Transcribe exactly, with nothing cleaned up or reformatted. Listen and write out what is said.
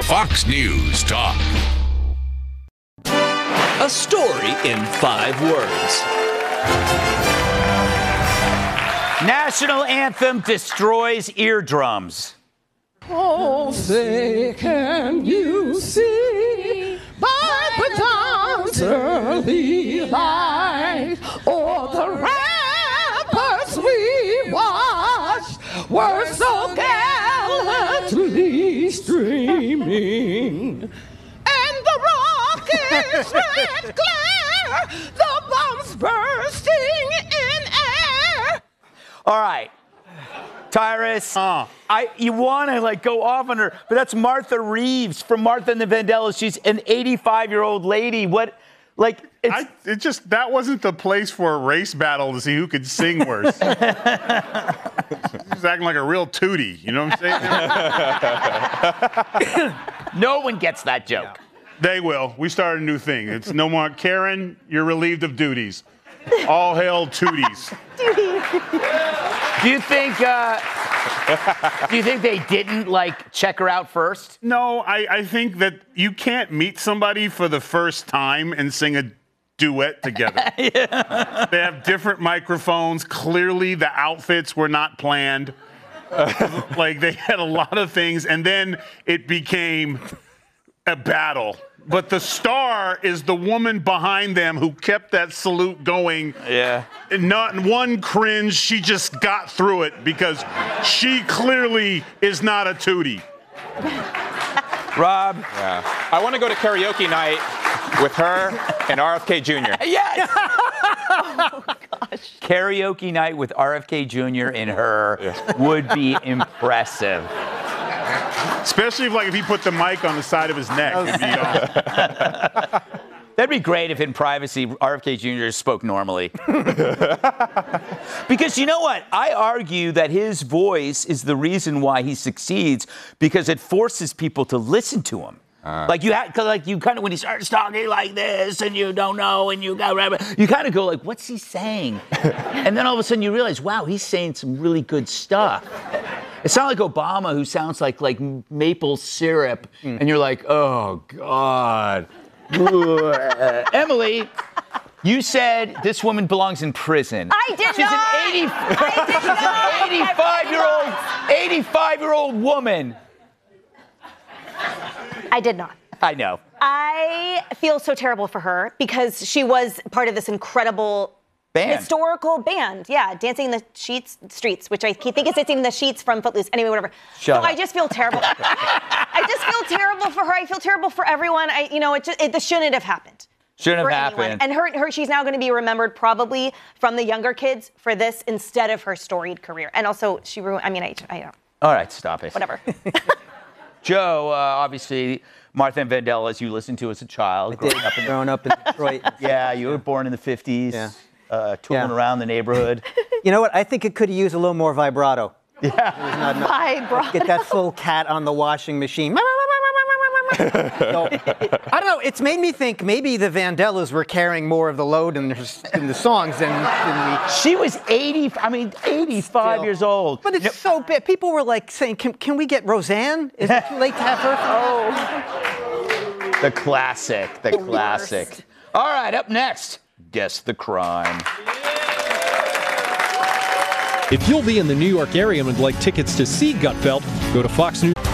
Fox News Talk. A story in five words. National anthem destroys eardrums. Oh, say, can you see by the dawn's early light, all the ramparts we watched were so gallantly streaming, and the rockets' red glare, the bombs bursting in air. All right. Tyrus, uh. I you want to like go off on her, but that's Martha Reeves from Martha and the Vandellas. She's an eighty-five-year-old lady. What, like, it's... I, it just, that wasn't the place for a race battle to see who could sing worse. She's acting like a real tootie, you know what I'm saying? No one gets that joke. Yeah. They will. We started a new thing. It's no more, Karen, you're relieved of duties. All hail tooties. Do you think? Uh, do you think they didn't like check her out first? No, I, I think that you can't meet somebody for the first time and sing a duet together. Yeah. They have different microphones. Clearly, the outfits were not planned. Like they had a lot of things, and then it became a battle. But the star is the woman behind them who kept that salute going. Yeah. Not one cringe. She just got through it because she clearly is not a tootie. Rob? Yeah. I want to go to karaoke night with her and R F K Junior Yes! Oh, gosh. Karaoke night with R F K Junior and her yeah. would be impressive. Especially if, like, if he put the mic on the side of his neck. It'd be all... That'd be great if in privacy R F K Junior spoke normally. Because you know what? I argue that his voice is the reason why he succeeds because it forces people to listen to him. Uh, like you had, cause like you kind of when he starts talking like this, and you don't know, and you got, you kind of go like, "What's he saying?" And then all of a sudden you realize, "Wow, he's saying some really good stuff." It's not like Obama, who sounds like like maple syrup, mm. and you're like, "Oh God." Emily, you said this woman belongs in prison. I did She's not. An eighty, I did not. eighty-five-year-old, eighty-five-year-old woman. I did not. I know. I feel so terrible for her because she was part of this incredible band. Historical band. Yeah, Dancing in the Sheets Streets, which I think is Dancing in the Sheets from Footloose. Anyway, whatever. Shut so up. I just feel terrible. I just feel terrible for her. I feel terrible for everyone. I, you know, it just it, this shouldn't have happened. Shouldn't have anyone. happened. And her, her, she's now going to be remembered probably from the younger kids for this instead of her storied career. And also, she ruined. I mean, I, I don't. All right, stop it. Whatever. Joe, uh, obviously, Martha and Vandellas, you listened to as a child. Growing up, in, growing up in Detroit. Yeah, you were born in the fifties, yeah. uh, tooling yeah. around the neighborhood. You know what? I think it could use a little more vibrato. Yeah. Not enough. Vibrato. Get that full cat on the washing machine. So, I don't know. It's made me think maybe the Vandellas were carrying more of the load in, their, in the songs than, than the... She was eighty, I mean, eighty-five Still. years old. But it's no. so bad. People were like saying, can, can we get Roseanne? Is it too late to have her? Oh. The classic, the, the classic. Worst. All right, up next, Guess the Crime. If you'll be in the New York area and would like tickets to see Gutfeld, go to Fox News.